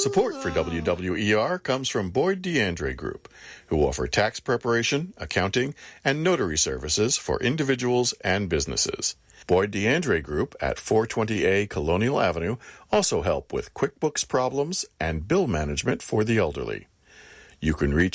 Support for WWER comes from Boyd DeAndre Group, who offer tax preparation, accounting, and notary services for individuals and businesses. Boyd DeAndre Group at 420A Colonial Avenue also help with QuickBooks problems and bill management for the elderly. You can reach